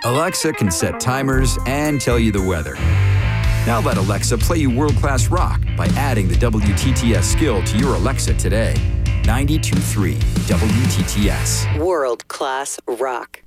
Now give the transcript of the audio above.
Alexa can set timers and tell you the weather. Now let Alexa play you world-class rock by adding the WTTS skill to your Alexa today. 92.3 WTTS. World-class rock.